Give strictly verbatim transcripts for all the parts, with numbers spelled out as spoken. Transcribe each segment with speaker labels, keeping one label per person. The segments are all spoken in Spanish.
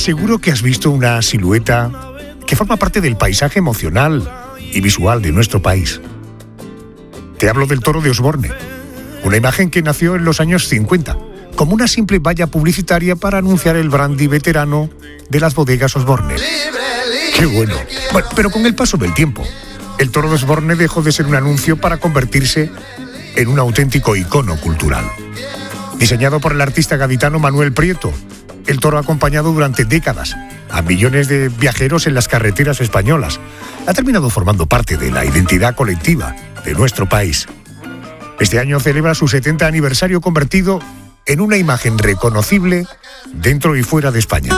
Speaker 1: Seguro que has visto una silueta que forma parte del paisaje emocional y visual de nuestro país. Te hablo del toro de Osborne, una imagen que nació en los años cincuenta, como una simple valla publicitaria para anunciar el brandy veterano de las bodegas Osborne. ¡Qué bueno! Bueno, pero con el paso del tiempo, el toro de Osborne dejó de ser un anuncio para convertirse en un auténtico icono cultural. Diseñado por el artista gaditano Manuel Prieto, el toro ha acompañado durante décadas a millones de viajeros en las carreteras españolas. Ha terminado formando parte de la identidad colectiva de nuestro país. Este año celebra su setenta aniversario, convertido en una imagen reconocible dentro y fuera de España.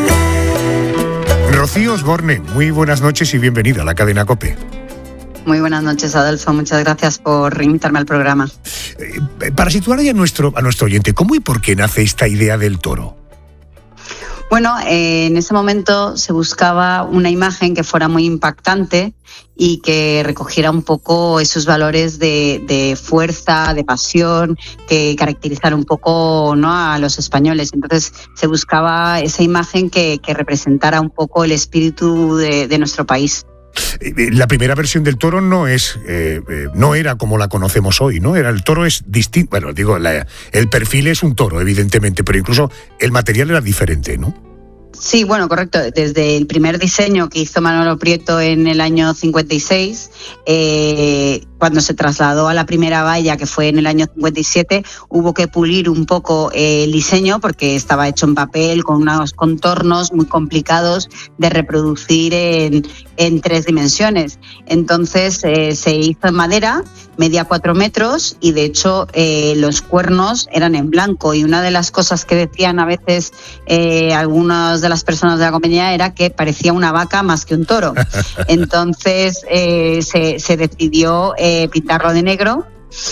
Speaker 1: Rocío Osborne, muy buenas noches y bienvenida a la cadena COPE.
Speaker 2: Muy buenas noches, Adolfo. Muchas gracias por invitarme al programa.
Speaker 1: Eh, para situar a nuestro, a nuestro oyente, ¿cómo y por qué nace esta idea del toro?
Speaker 2: Bueno, eh, en ese momento se buscaba una imagen que fuera muy impactante y que recogiera un poco esos valores de, de fuerza, de pasión, que caracterizaran un poco, ¿no?, a los españoles. Entonces se buscaba esa imagen que, que representara un poco el espíritu de, de nuestro país.
Speaker 1: La primera versión del toro no es, eh, eh, no era como la conocemos hoy, ¿no? Era el toro es distinto. Bueno, digo, la, el perfil es un toro, evidentemente, pero incluso el material era diferente, ¿no?
Speaker 2: Sí, bueno, correcto. Desde el primer diseño que hizo Manolo Prieto en el año cincuenta y seis, eh, cuando se trasladó a la primera valla, que fue en el año cincuenta y siete, hubo que pulir un poco eh, el diseño porque estaba hecho en papel con unos contornos muy complicados de reproducir en, en tres dimensiones. Entonces eh, se hizo en madera, medía cuatro metros y de hecho eh, los cuernos eran en blanco, y una de las cosas que decían a veces eh, algunas de las personas de la compañía era que parecía una vaca más que un toro. Entonces eh, se, se decidió eh, pintarlo de negro,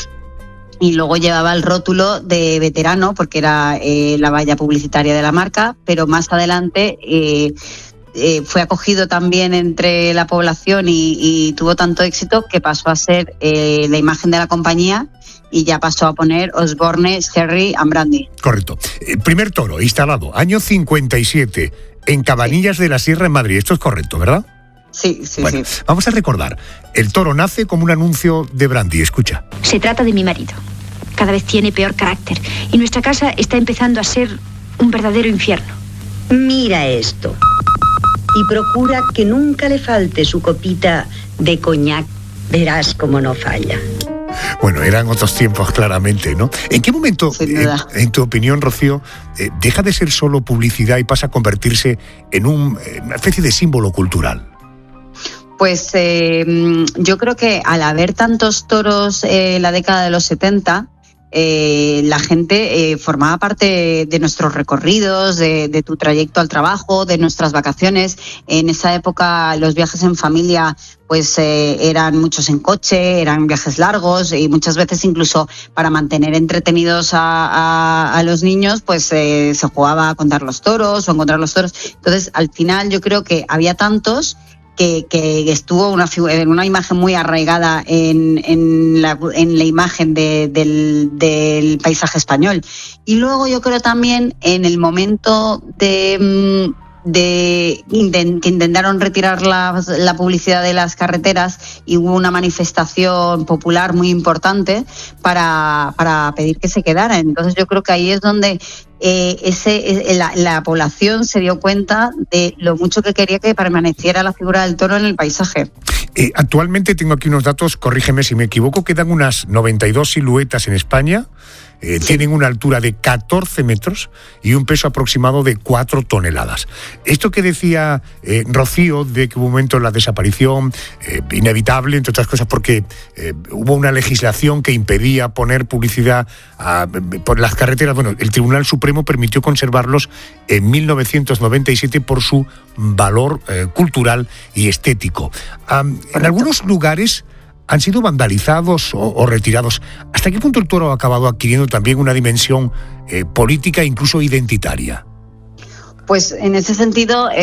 Speaker 2: y luego llevaba el rótulo de veterano porque era eh, la valla publicitaria de la marca, pero más adelante eh, eh, fue acogido también entre la población y, y tuvo tanto éxito que pasó a ser eh, la imagen de la compañía, y ya pasó a poner Osborne, Sherry and Brandy.
Speaker 1: Correcto. El primer toro instalado, año cincuenta y siete, en Cabanillas sí. de la Sierra, en Madrid. Esto es correcto, ¿verdad?
Speaker 2: Sí, sí,
Speaker 1: bueno,
Speaker 2: sí.
Speaker 1: Vamos a recordar. El toro nace como un anuncio de Brandy. Escucha.
Speaker 3: Se trata de mi marido. Cada vez tiene peor carácter y nuestra casa está empezando a ser un verdadero infierno.
Speaker 4: Mira esto. Y procura que nunca le falte su copita de coñac. Verás cómo no falla.
Speaker 1: Bueno, eran otros tiempos, claramente, ¿no? ¿En qué momento, en, en tu opinión, Rocío, eh, deja de ser solo publicidad y pasa a convertirse en, un, en una especie de símbolo cultural?
Speaker 2: Pues eh, yo creo que al haber tantos toros en eh, la década de los setenta, Eh, la gente eh, formaba parte de nuestros recorridos, de, de tu trayecto al trabajo, de nuestras vacaciones. En esa época los viajes en familia pues eh, eran muchos en coche, eran viajes largos, y muchas veces incluso para mantener entretenidos a, a, a los niños pues eh, se jugaba a contar los toros o a encontrar los toros. Entonces al final yo creo que había tantos Que, que estuvo una, una imagen muy arraigada en, en, la, en la imagen de, del, del paisaje español. Y luego yo creo también en el momento de, de que intentaron retirar la, la publicidad de las carreteras, y hubo una manifestación popular muy importante para, para pedir que se quedara. Entonces yo creo que ahí es donde Eh, ese, la, la población se dio cuenta de lo mucho que quería que permaneciera la figura del toro en el paisaje.
Speaker 1: Eh, actualmente tengo aquí unos datos, corrígeme si me equivoco, quedan unas noventa y dos siluetas en España. Eh, sí. Tienen una altura de catorce metros y un peso aproximado de cuatro toneladas. Esto que decía eh, Rocío, de que hubo un momento en la desaparición, eh, inevitable, entre otras cosas, porque eh, hubo una legislación que impedía poner publicidad a, por las carreteras. Bueno, el Tribunal Supremo permitió conservarlos en mil novecientos noventa y siete por su valor eh, cultural y estético. Um, en algunos lugares han sido vandalizados o, o retirados. ¿Hasta qué punto el toro ha acabado adquiriendo también una dimensión eh, política e incluso identitaria?
Speaker 2: Pues en ese sentido